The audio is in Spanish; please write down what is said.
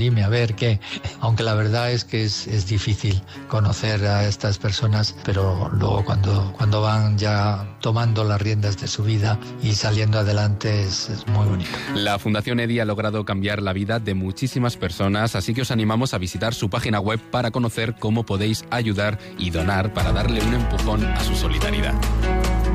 dime a ver qué. Aunque la verdad es que es difícil conocer a estas personas, pero luego cuando van ya tomando las riendas de su vida y saliendo adelante es muy bonito. La Fundación EDI ha logrado cambiar la vida de muchísimas personas, así que os animamos a visitar su página web para conocer cómo podéis ayudar y donar para darle un empujón a su solidaridad.